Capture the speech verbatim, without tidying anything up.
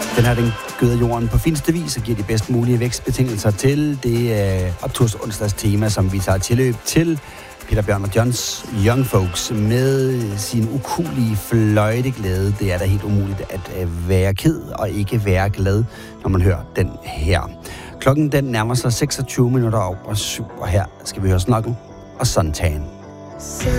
Den her, den gøder jorden på fineste vis og giver de bedst mulige vækstbetingelser til det uh, opturs onsdags tema, som vi tager tilløb til. Peter Bjørn og Johns Young Folks med sin ukulige fløjteglæde. Det er da helt umuligt at være ked og ikke være glad, når man hører den her. Klokken den nærmer sig seksogtyve minutter over syv, og her skal vi høre Snuggle og Suntan.